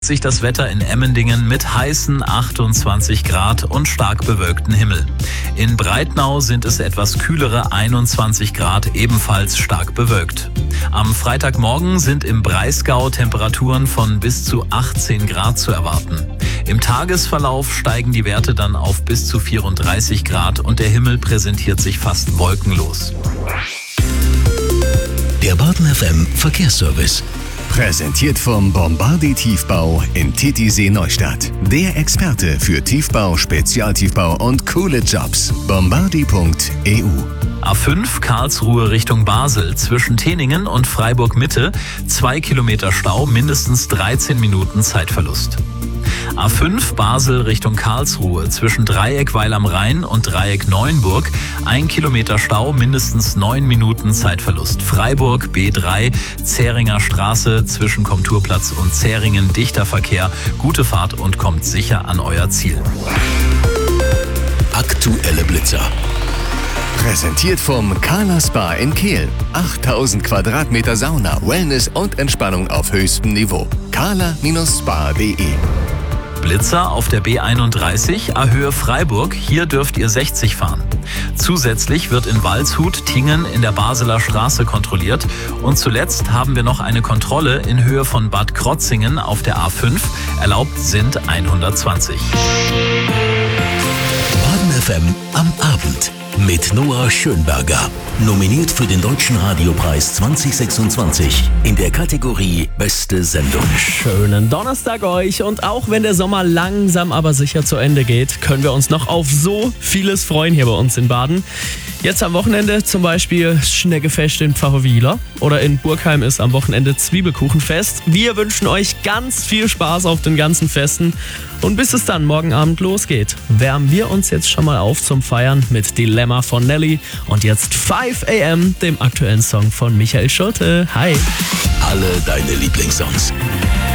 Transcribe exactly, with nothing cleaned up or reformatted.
sich das Wetter in Emmendingen mit heißen achtundzwanzig Grad und stark bewölktem Himmel. In Breitnau sind es etwas kühlere einundzwanzig Grad, ebenfalls stark bewölkt. Am Freitagmorgen sind im Breisgau Temperaturen von bis zu achtzehn Grad zu erwarten. Im Tagesverlauf steigen die Werte dann auf bis zu vierunddreißig Grad und der Himmel präsentiert sich fast wolkenlos. Der Baden F M Verkehrsservice. Präsentiert vom Bombardi Tiefbau in Titisee Neustadt. Der Experte für Tiefbau, Spezialtiefbau und coole Jobs. bombardi punkt e u. A fünf Karlsruhe Richtung Basel zwischen Teningen und Freiburg Mitte. Zwei Kilometer Stau, mindestens dreizehn Minuten Zeitverlust. A fünf Basel Richtung Karlsruhe zwischen Dreieck Weil am Rhein und Dreieck Neuenburg. Ein Kilometer Stau, mindestens neun Minuten Zeitverlust. Freiburg B drei Zähringer Straße zwischen Komturplatz und Zähringen dichter Verkehr. Gute Fahrt und kommt sicher an euer Ziel. Aktuelle Blitzer. Präsentiert vom Kala Spa in Kehl. achttausend Quadratmeter Sauna, Wellness und Entspannung auf höchstem Niveau. kala Spa punkt de. Blitzer auf der B einunddreißig, A-Höhe Freiburg. Hier dürft ihr sechzig fahren. Zusätzlich wird in Waldshut-Tingen in der Basler Straße kontrolliert. Und zuletzt haben wir noch eine Kontrolle in Höhe von Bad Krotzingen auf der A fünf. Erlaubt sind hundertzwanzig. Baden F M am Abend mit Noah Schönberger. Nominiert für den Deutschen Radiopreis zwanzig sechsundzwanzig in der Kategorie Beste Sendung. Schönen Donnerstag euch, und auch wenn der Sommer langsam aber sicher zu Ende geht, können wir uns noch auf so vieles freuen hier bei uns in Baden. Jetzt am Wochenende zum Beispiel Schneckefest in Pfarrwieler oder in Burgheim ist am Wochenende Zwiebelkuchenfest. Wir wünschen euch ganz viel Spaß auf den ganzen Festen, und bis es dann morgen Abend losgeht, wärmen wir uns jetzt schon mal auf zum Feiern mit Dilemma von Nelly und jetzt five a m, dem aktuellen Song von Michael Schulte. Hi! Alle deine Lieblingssongs.